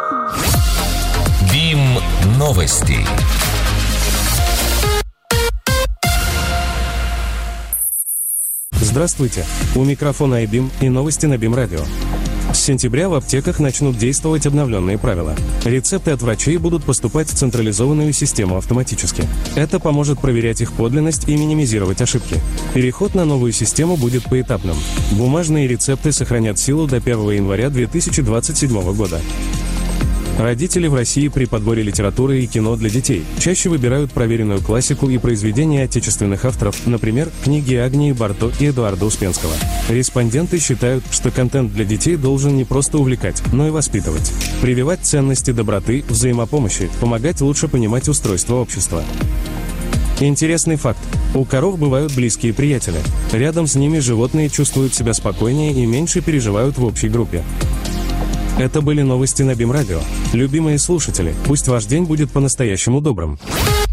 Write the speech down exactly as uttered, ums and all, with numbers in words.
БИМ новости. Здравствуйте! У микрофона iBIM и новости на БИМ Радио. С сентября в аптеках начнут действовать обновленные правила. Рецепты от врачей будут поступать в централизованную систему автоматически. Это поможет проверять их подлинность и минимизировать ошибки. Переход на новую систему будет поэтапным. Бумажные рецепты сохранят силу до первого января две тысячи двадцать седьмого года. Родители в России при подборе литературы и кино для детей чаще выбирают проверенную классику и произведения отечественных авторов, например, книги Агнии Барто и Эдуарда Успенского. Респонденты считают, что контент для детей должен не просто увлекать, но и воспитывать. Прививать ценности доброты, взаимопомощи, помогать лучше понимать устройство общества. Интересный факт. У коров бывают близкие приятели. Рядом с ними животные чувствуют себя спокойнее и меньше переживают в общей группе. Это были новости на БИМ Радио. Любимые слушатели, пусть ваш день будет по-настоящему добрым.